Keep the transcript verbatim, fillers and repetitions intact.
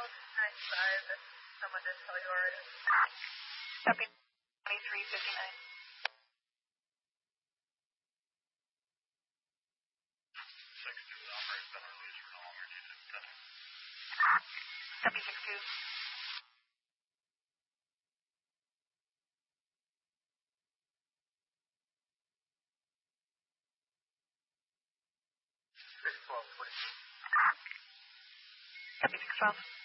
ninety-five, someone to tell you already. Copy twenty-three fifty-nine. six two, the operator's been released for no longer needed. Copy six two. six twelve, please. Copy six twelve.